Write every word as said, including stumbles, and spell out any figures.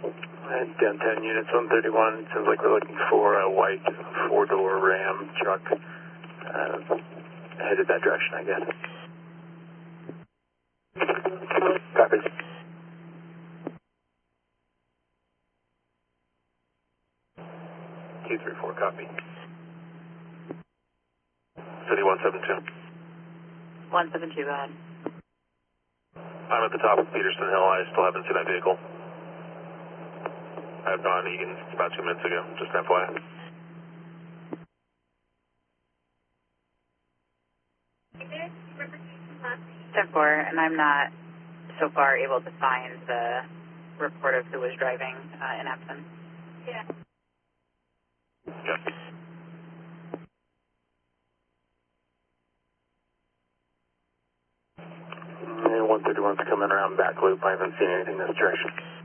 And downtown units one thirty-one, seems like we're looking for a white four-door Ram truck uh, headed that direction, I guess. Copy. two three four, copy. City one seven two. one seven two, go ahead. I'm at the top of Peterson Hill. I still haven't seen that vehicle. I've gone Egan about two minutes ago, just F Y I. ten four, and I'm not so far able to find the report of who was driving uh, in Epson. Yeah. Yeah. one thirty-one's coming around back loop. I haven't seen anything this direction.